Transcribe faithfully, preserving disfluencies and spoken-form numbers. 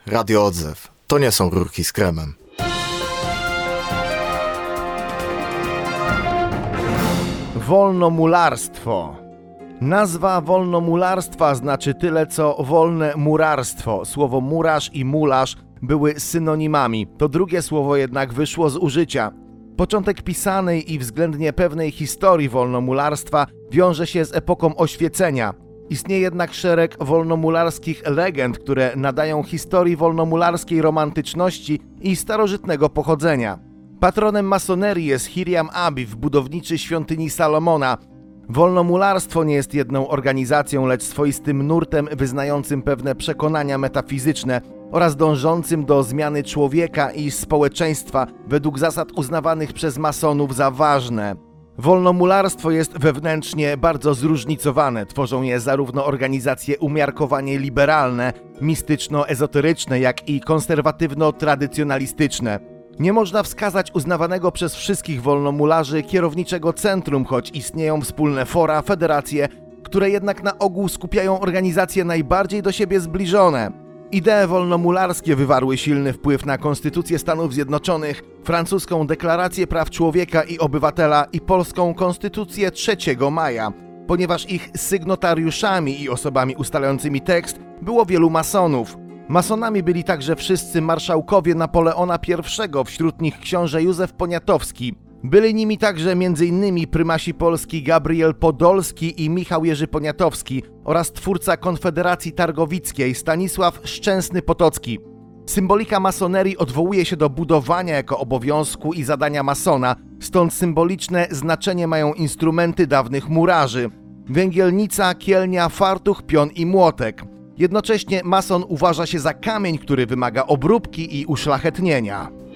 Radio Odzew. To nie są rurki z kremem. Wolnomularstwo. Nazwa wolnomularstwa znaczy tyle co wolne murarstwo. Słowo murarz i mularz były synonimami. To drugie słowo jednak wyszło z użycia. Początek pisanej i względnie pewnej historii wolnomularstwa wiąże się z epoką oświecenia. Istnieje jednak szereg wolnomularskich legend, które nadają historii wolnomularskiej romantyczności i starożytnego pochodzenia. Patronem masonerii jest Hiram Abif, budowniczy świątyni Salomona. Wolnomularstwo nie jest jedną organizacją, lecz swoistym nurtem wyznającym pewne przekonania metafizyczne oraz dążącym do zmiany człowieka i społeczeństwa według zasad uznawanych przez masonów za ważne. Wolnomularstwo jest wewnętrznie bardzo zróżnicowane. Tworzą je zarówno organizacje umiarkowanie liberalne, mistyczno-ezoteryczne, jak i konserwatywno-tradycjonalistyczne. Nie można wskazać uznawanego przez wszystkich wolnomularzy kierowniczego centrum, choć istnieją wspólne fora, federacje, które jednak na ogół skupiają organizacje najbardziej do siebie zbliżone. Idee wolnomularskie wywarły silny wpływ na Konstytucję Stanów Zjednoczonych, francuską Deklarację Praw Człowieka i Obywatela i polską Konstytucję trzeciego maja, ponieważ ich sygnatariuszami i osobami ustalającymi tekst było wielu masonów. Masonami byli także wszyscy marszałkowie Napoleona pierwszego, wśród nich książę Józef Poniatowski. Byli nimi także między innymi prymasi Polski Gabriel Podolski i Michał Jerzy Poniatowski oraz twórca Konfederacji Targowickiej Stanisław Szczęsny-Potocki. Symbolika masonerii odwołuje się do budowania jako obowiązku i zadania masona, stąd symboliczne znaczenie mają instrumenty dawnych murarzy: węgielnica, kielnia, fartuch, pion i młotek. Jednocześnie mason uważa się za kamień, który wymaga obróbki i uszlachetnienia.